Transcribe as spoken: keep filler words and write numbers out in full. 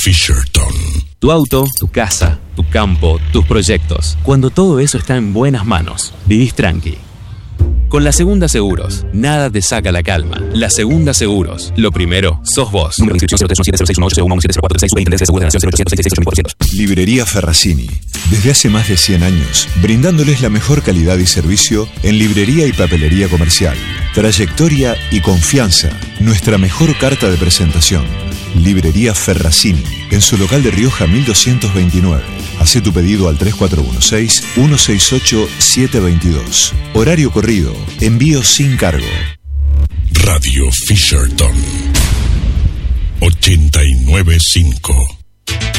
Fisherton. Tu auto, tu casa, tu campo, tus proyectos. Cuando todo eso está en buenas manos, vivís tranqui. Con La Segunda Seguros, nada te saca la calma. La Segunda Seguros, lo primero, sos vos. Número de inscripción cero tres uno siete cero seis uno ocho cero uno siete cero cuatro seis. Superintendencia de Seguros de la Nación cero ochocientos sesenta y seis cuatrocientos. Librería Ferracini. Desde hace más de cien años, brindándoles la mejor calidad y servicio en librería y papelería comercial. Trayectoria y confianza, nuestra mejor carta de presentación. Librería Ferracini, en su local de Rioja mil doscientos veintinueve. Hacé tu pedido al tres cuatro uno seis uno seis ocho siete dos dos. Horario corrido, envío sin cargo. Radio Fisherton ochenta y nueve punto cinco.